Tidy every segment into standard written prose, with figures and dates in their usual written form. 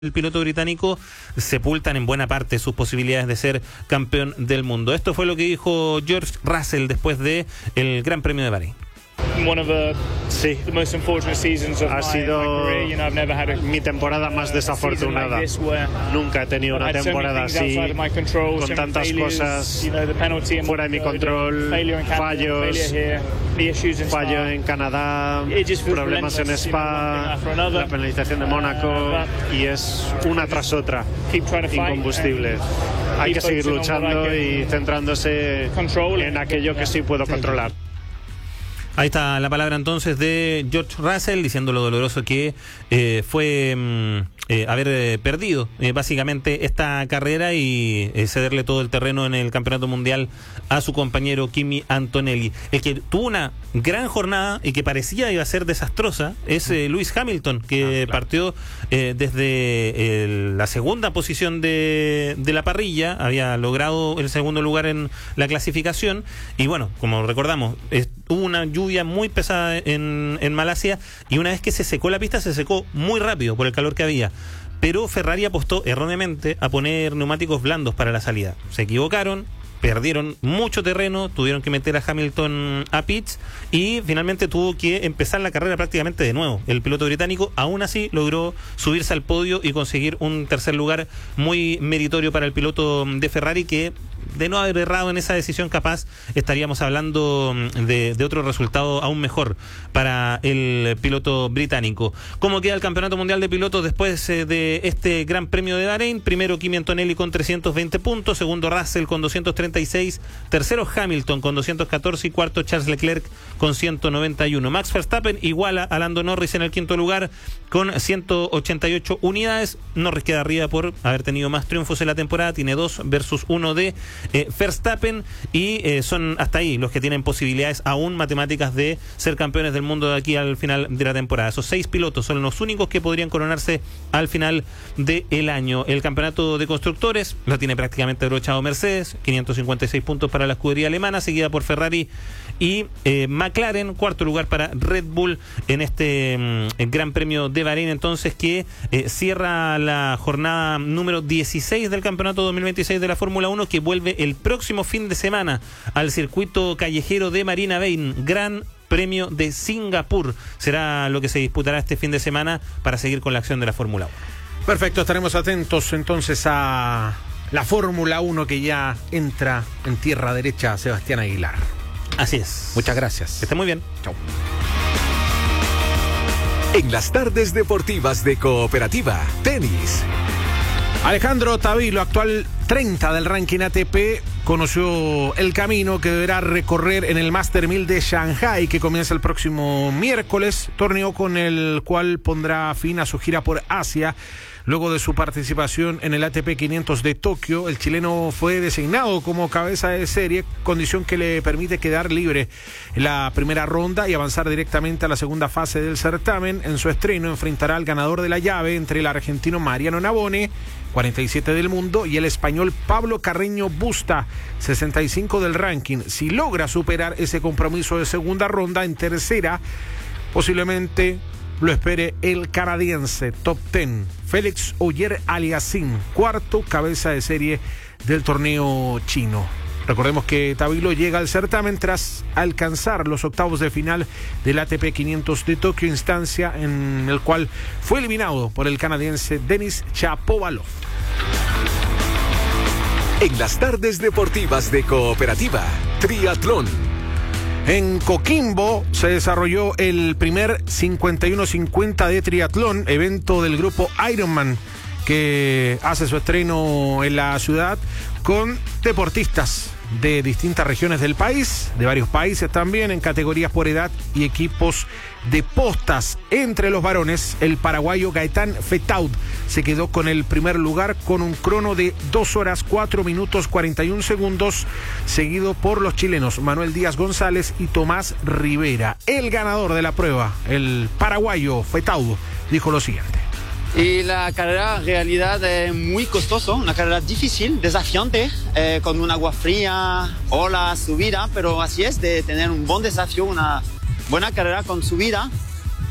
El piloto británico sepultan en buena parte sus posibilidades de ser campeón del mundo. Esto fue lo que dijo George Russell después de el Gran Premio de Bahrein. Sí, ha sido mi temporada más desafortunada. Nunca he tenido una temporada así, con tantas cosas fuera de mi control, fallo en Canadá, problemas en Spa, la penalización de Mónaco, y es una tras otra, incombustible. Hay que seguir luchando y centrándose en aquello que sí puedo controlar. Ahí está la palabra entonces de George Russell diciendo lo doloroso que fue haber perdido básicamente esta carrera y cederle todo el terreno en el campeonato mundial a su compañero Kimi Antonelli. El que tuvo una gran jornada y que parecía iba a ser desastrosa es Lewis Hamilton, que partió desde la segunda posición de la parrilla, había logrado el segundo lugar en la clasificación y bueno, como recordamos, hubo una lluvia muy pesada en Malasia y una vez que se secó la pista se secó muy rápido por el calor que había, pero Ferrari apostó erróneamente a poner neumáticos blandos para la salida. Se equivocaron, perdieron mucho terreno, tuvieron que meter a Hamilton a pits y finalmente tuvo que empezar la carrera prácticamente de nuevo. El piloto británico aún así logró subirse al podio y conseguir un tercer lugar muy meritorio para el piloto de Ferrari, que de no haber errado en esa decisión capaz estaríamos hablando de otro resultado aún mejor para el piloto británico. ¿Cómo queda el Campeonato Mundial de Pilotos después de este Gran Premio de Bahrein? Primero Kimi Antonelli con 320 puntos, segundo Russell con 236, tercero Hamilton con 214 y cuarto Charles Leclerc con 191. Max Verstappen iguala a Lando Norris en el quinto lugar con 188 unidades. Norris queda arriba por haber tenido más triunfos en la temporada, tiene 2 versus 1 de Verstappen y son hasta ahí los que tienen posibilidades aún matemáticas de ser campeones del mundo de aquí al final de la temporada. Esos 6 pilotos son los únicos que podrían coronarse al final del año. El campeonato de constructores lo tiene prácticamente abrochado Mercedes, 556 puntos para la escudería alemana, seguida por Ferrari y McLaren, cuarto lugar para Red Bull en este Gran Premio de Bahrein, entonces, que cierra la jornada número 16 del campeonato 2026 de la Fórmula 1, que vuelve el próximo fin de semana al circuito callejero de Marina Bay. Gran Premio de Singapur será lo que se disputará este fin de semana para seguir con la acción de la Fórmula 1. Perfecto, estaremos atentos entonces a la Fórmula 1 que ya entra en tierra derecha. Sebastián Aguilar. Así es. Muchas gracias. Que esté muy bien. Chau. En las tardes deportivas de Cooperativa, tenis. Alejandro Tavilo, actual 30 del ranking ATP, conoció el camino que deberá recorrer en el Master 1000 de Shanghái, que comienza el próximo miércoles, torneo con el cual pondrá fin a su gira por Asia. Luego de su participación en el ATP 500 de Tokio, el chileno fue designado como cabeza de serie, condición que le permite quedar libre en la primera ronda y avanzar directamente a la segunda fase del certamen. En su estreno enfrentará al ganador de la llave entre el argentino Mariano Navone, 47 del mundo, y el español Pablo Carreño Busta, 65 del ranking. Si logra superar ese compromiso de segunda ronda, en tercera posiblemente lo espere el canadiense top 10 Félix Auger-Aliassime, cuarto cabeza de serie del torneo chino. Recordemos que Tavilo llega al certamen tras alcanzar los octavos de final del ATP 500 de Tokio, instancia en el cual fue eliminado por el canadiense Denis Shapovalov. En las tardes deportivas de Cooperativa, triatlón. En Coquimbo se desarrolló el primer 51-50 de triatlón, evento del grupo Ironman, que hace su estreno en la ciudad con deportistas de distintas regiones del país, de varios países también, en categorías por edad y equipos de postas. Entre los varones, el paraguayo Gaetán Fetaud se quedó con el primer lugar con un crono de 2 horas 4 minutos 41 segundos, seguido por los chilenos Manuel Díaz González y Tomás Rivera. El ganador de la prueba, el paraguayo Fetaud, dijo lo siguiente. Y la carrera en realidad es muy costosa, una carrera difícil, desafiante, con un agua fría, olas, subida, pero así es, de tener un buen desafío, una buena carrera con subida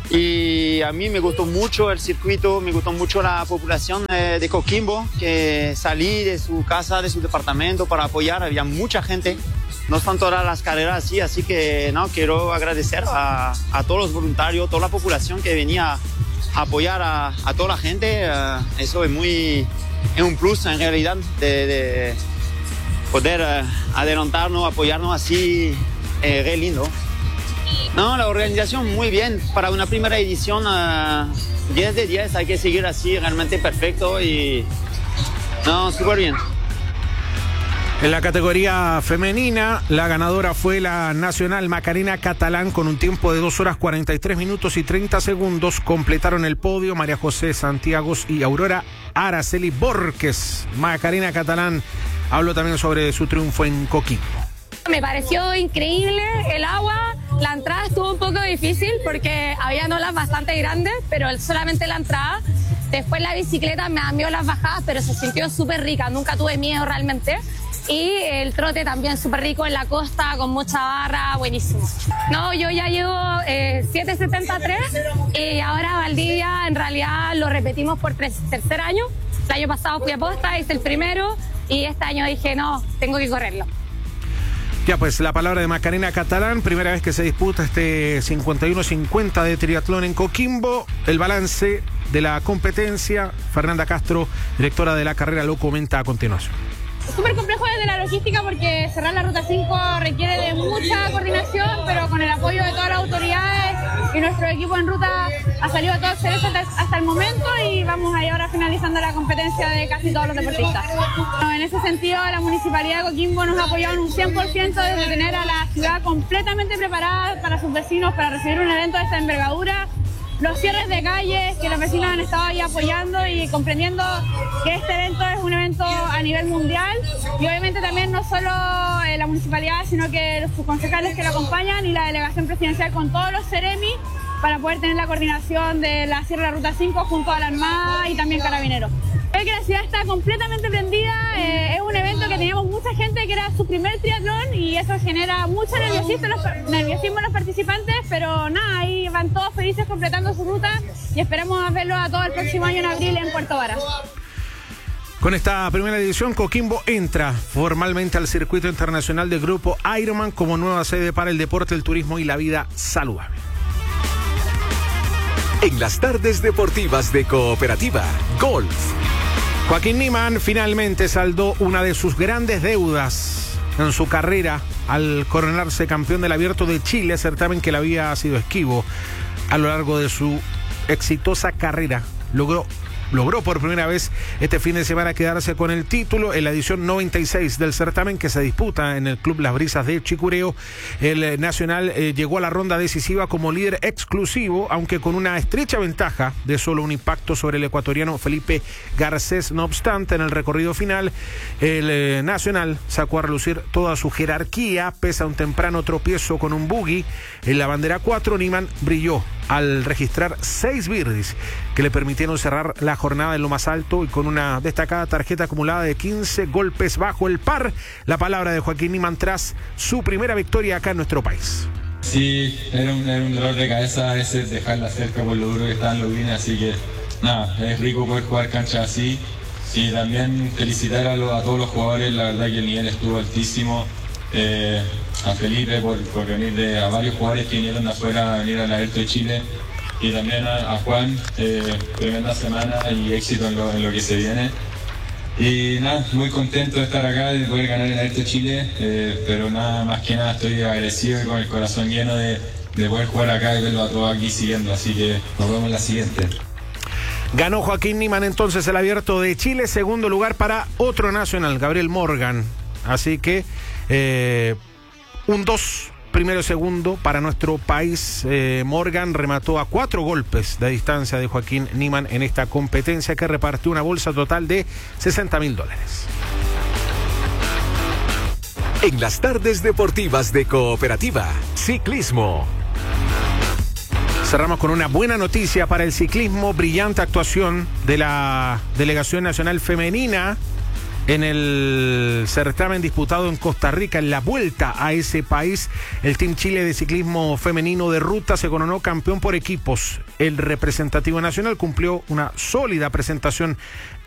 Y a mí me gustó mucho el circuito, me gustó mucho la población de Coquimbo, que salí de su casa, de su departamento para apoyar, había mucha gente. No están todas las carreras así que no, quiero agradecer a todos los voluntarios, toda la población que venía a apoyar a toda la gente. Eso es un plus en realidad de poder adelantarnos, apoyarnos así, re lindo. No, la organización muy bien. Para una primera edición, 10 de 10, hay que seguir así, realmente perfecto y no, súper bien. En la categoría femenina, la ganadora fue la nacional Macarena Catalán con un tiempo de 2 horas 43 minutos y 30 segundos. Completaron el podio María José Santiagos y Aurora Araceli Borges. Macarena Catalán habló también sobre su triunfo en Coquimbo. Me pareció increíble el agua, la entrada estuvo un poco difícil porque había olas bastante grandes, pero solamente la entrada. Después la bicicleta me cambió las bajadas, pero se sintió súper rica, nunca tuve miedo realmente. Y el trote también súper rico en la costa, con mucha barra, buenísimo. No, yo ya llevo 7.73 y ahora Valdivia en realidad lo repetimos por tercer año. El año pasado fui a posta, hice el primero y este año dije no, tengo que correrlo. Ya pues, la palabra de Macarena Catalán, primera vez que se disputa este 51-50 de triatlón en Coquimbo. El balance de la competencia, Fernanda Castro, directora de la carrera, lo comenta a continuación. Súper complejo desde la logística porque cerrar la Ruta 5 requiere de mucha coordinación, pero con el apoyo de todas las autoridades y nuestro equipo en ruta ha salido todo excelente hasta el momento y vamos ahí ahora finalizando la competencia de casi todos los deportistas. Bueno, en ese sentido, la Municipalidad de Coquimbo nos ha apoyado en un 100% desde tener a la ciudad completamente preparada para sus vecinos para recibir un evento de esta envergadura. Los cierres de calles, que los vecinos han estado ahí apoyando y comprendiendo que este evento es un evento a nivel mundial y obviamente también no solo la municipalidad, sino que sus concejales que lo acompañan y la delegación presidencial con todos los Ceremi para poder tener la coordinación de la cierre de la Ruta 5 junto a la Armada y también Carabineros. Creo que la ciudad está completamente prendida, es un evento que teníamos mucha gente que era su primer triatlón y eso genera mucho nerviosismo en los participantes, pero nada, ahí van todos felices completando su ruta y esperamos verlos a todos el próximo año en abril en Puerto Varas. Con esta primera edición, Coquimbo entra formalmente al circuito internacional del grupo Ironman como nueva sede para el deporte, el turismo y la vida saludable. En las tardes deportivas de Cooperativa, golf. Joaquín Niemann finalmente saldó una de sus grandes deudas en su carrera al coronarse campeón del Abierto de Chile, certamen que le había sido esquivo a lo largo de su exitosa carrera. Logró por primera vez este fin de semana quedarse con el título en la edición 96 del certamen que se disputa en el Club Las Brisas de Chicureo. El nacional llegó a la ronda decisiva como líder exclusivo, aunque con una estrecha ventaja de solo un impacto sobre el ecuatoriano Felipe Garcés. No obstante, en el recorrido final, el nacional sacó a relucir toda su jerarquía, pese a un temprano tropiezo con un buggy. En la bandera 4, Niemann brilló al registrar 6 birdies que le permitieron cerrar la jornada en lo más alto y con una destacada tarjeta acumulada de 15 golpes bajo el par. La palabra de Joaquín Niemann tras su primera victoria acá en nuestro país. Sí, era un dolor de cabeza a veces dejarla cerca por lo duro que estaban los greens, así que nada, es rico poder jugar canchas así. Sí, también felicitar a todos los jugadores, la verdad que el nivel estuvo altísimo. A Felipe por venir a varios jugadores que vinieron de afuera a venir al Abierto de Chile y también a Juan, tremenda semana y éxito en lo que se viene y nada, muy contento de estar acá, de poder ganar el Abierto de Chile, pero nada, más que nada estoy agradecido y con el corazón lleno de poder jugar acá y verlo a todos aquí siguiendo, así que nos vemos en la siguiente. Ganó Joaquín Niemann entonces el Abierto de Chile, segundo lugar para otro nacional, Gabriel Morgan, así que un 2 primero y segundo para nuestro país. Morgan remató a 4 golpes de distancia de Joaquín Niemann en esta competencia que repartió una bolsa total de $60,000. En las tardes deportivas de Cooperativa, ciclismo. Cerramos con una buena noticia para el ciclismo, brillante actuación de la Delegación Nacional Femenina En el certamen disputado en Costa Rica, en la vuelta a ese país, el Team Chile de ciclismo femenino de ruta se coronó campeón por equipos. El representativo nacional cumplió una sólida presentación